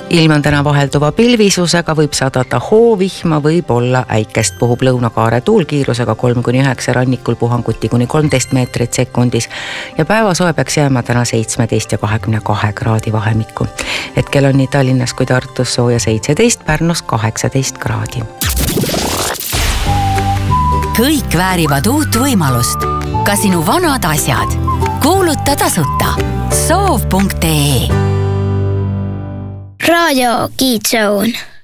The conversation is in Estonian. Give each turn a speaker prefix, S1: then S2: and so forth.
S1: Ilm on täna vahelduva pilvisusega, võib sadata hoovihma, võib olla äikest, puhub lõunakaare tuulkiirusega 3-9, rannikul puhanguti kuni 13 meetrit sekundis ja päevasoe peaks jääma täna 17 ja 22 kraadi vahemikku. Hetkel on nii Tallinnas kui Tartus sooja 17, Pärnus 18 kraadi.
S2: Kõik väärivad uut võimalust. Ka sinu vanad asjad. Kuuluta tasuta. Soov.ee
S3: Radio Kids Zone.